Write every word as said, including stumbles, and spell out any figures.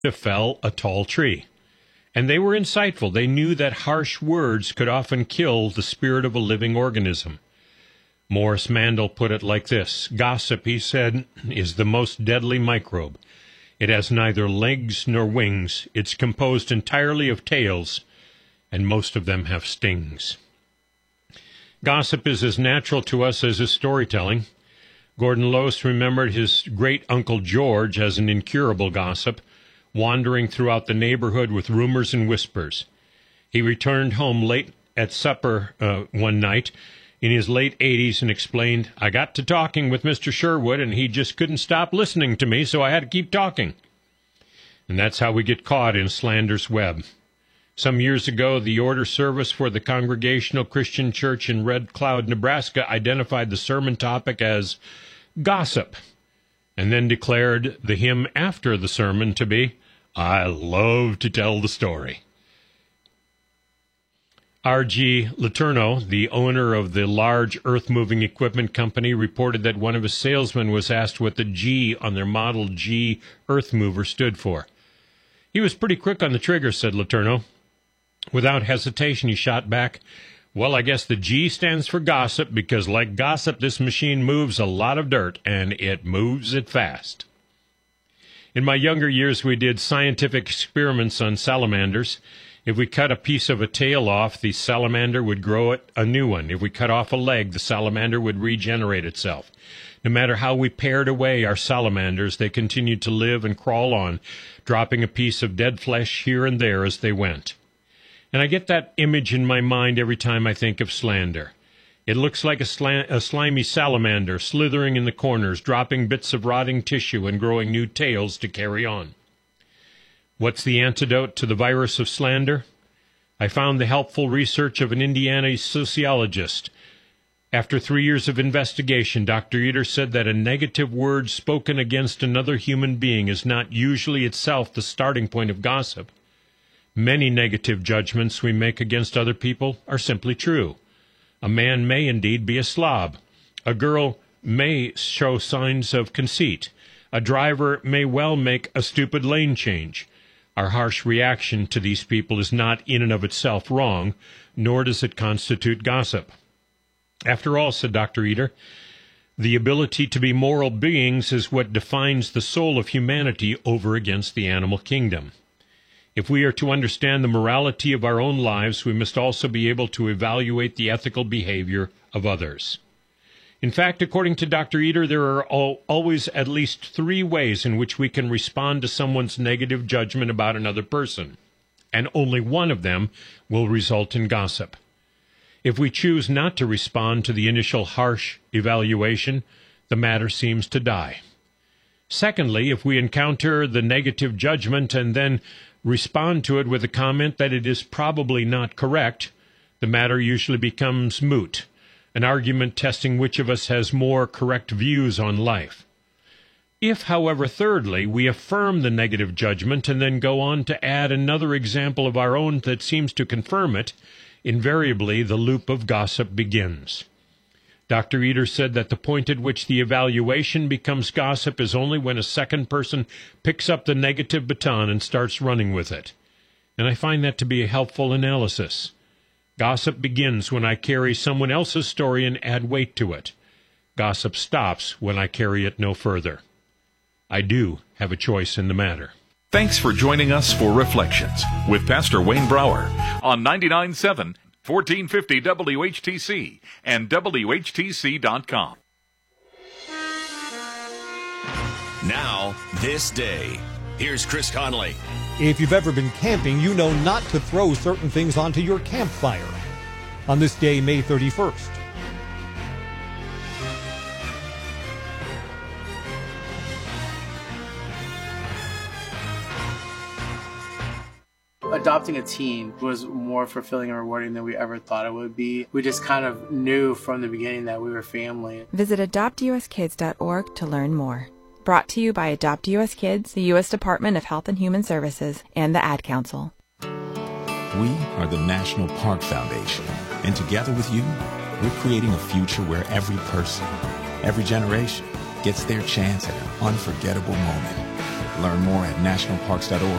fell a tall tree. And they were insightful. They knew that harsh words could often kill the spirit of a living organism. Morris Mandel put it like this: gossip, he said, is the most deadly microbe. It has neither legs nor wings. It's composed entirely of tails, and most of them have stings. Gossip is as natural to us as is storytelling. Gordon Lois remembered his great-uncle George as an incurable gossip, wandering throughout the neighborhood with rumors and whispers. He returned home late at supper uh, one night in his late eighties and explained, "I got to talking with Mister Sherwood, and he just couldn't stop listening to me, so I had to keep talking." And that's how we get caught in slander's web. Some years ago, the order service for the Congregational Christian Church in Red Cloud, Nebraska, identified the sermon topic as gossip, and then declared the hymn after the sermon to be, "I love to tell the story." R G Letourneau, the owner of the large earth-moving equipment company, reported that one of his salesmen was asked what the G on their Model G earth mover stood for. "He was pretty quick on the trigger," said Letourneau. Without hesitation, he shot back, "Well, I guess the G stands for gossip, because like gossip, this machine moves a lot of dirt, and it moves it fast." In my younger years, we did scientific experiments on salamanders. If we cut a piece of a tail off, the salamander would grow it a new one. If we cut off a leg, the salamander would regenerate itself. No matter how we pared away our salamanders, they continued to live and crawl on, dropping a piece of dead flesh here and there as they went. And I get that image in my mind every time I think of slander. It looks like a, sla- a slimy salamander slithering in the corners, dropping bits of rotting tissue and growing new tails to carry on. What's the antidote to the virus of slander? I found the helpful research of an Indiana sociologist. After three years of investigation, Doctor Eater said that a negative word spoken against another human being is not usually itself the starting point of gossip. Many negative judgments we make against other people are simply true. A man may indeed be a slob. A girl may show signs of conceit. A driver may well make a stupid lane change. Our harsh reaction to these people is not in and of itself wrong, nor does it constitute gossip. After all, said Doctor Eater, the ability to be moral beings is what defines the soul of humanity over against the animal kingdom. If we are to understand the morality of our own lives, we must also be able to evaluate the ethical behavior of others. In fact, according to Doctor Eater, there are all, always at least three ways in which we can respond to someone's negative judgment about another person, and only one of them will result in gossip. If we choose not to respond to the initial harsh evaluation, the matter seems to die. Secondly, if we encounter the negative judgment and then respond to it with a comment that it is probably not correct, the matter usually becomes moot, an argument testing which of us has more correct views on life. If, however, thirdly, we affirm the negative judgment and then go on to add another example of our own that seems to confirm it, invariably the loop of gossip begins. Doctor Eater said that the point at which the evaluation becomes gossip is only when a second person picks up the negative baton and starts running with it. And I find that to be a helpful analysis. Gossip begins when I carry someone else's story and add weight to it. Gossip stops when I carry it no further. I do have a choice in the matter. Thanks for joining us for Reflections with Pastor Wayne Brower on ninety-nine point seven, fourteen fifty W H T C and W H T C dot com. Now, this day. Here's Chris Conley. If you've ever been camping, you know not to throw certain things onto your campfire. On this day, May thirty-first. Adopting a teen was more fulfilling and rewarding than we ever thought it would be. We just kind of knew from the beginning that we were family. Visit adopt U S kids dot org to learn more. Brought to you by Adopt U S Kids, the U S Department of Health and Human Services, and the Ad Council. We are the National Park Foundation, and together with you, we're creating a future where every person, every generation, gets their chance at an unforgettable moment. Learn more at national parks dot org